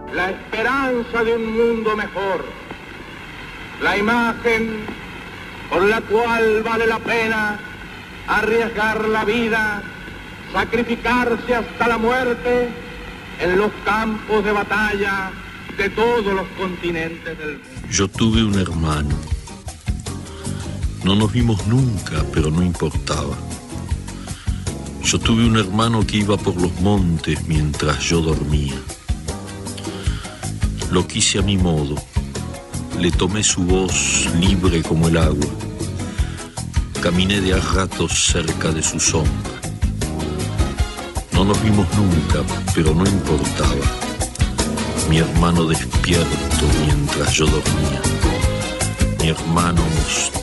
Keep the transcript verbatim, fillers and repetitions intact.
la esperanza de un mundo mejor, la imagen por la cual vale la pena arriesgar la vida, sacrificarse hasta la muerte en los campos de batalla de todos los continentes del mundo. Yo tuve un hermano. No nos vimos nunca, pero no importaba. Yo tuve un hermano que iba por los montes mientras yo dormía. Lo quise a mi modo. Le tomé su voz libre como el agua. Caminé de a ratos cerca de su sombra. No nos vimos nunca, pero no importaba. Mi hermano despierto mientras yo dormía. Mi hermano